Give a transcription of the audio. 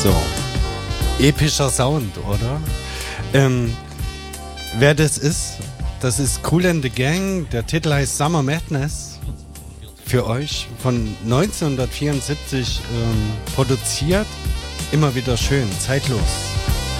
So. Epischer Sound, oder? Wer das ist Kool and the Gang. Der Titel heißt Summer Madness. Für euch von 1974 produziert. Immer wieder schön, zeitlos.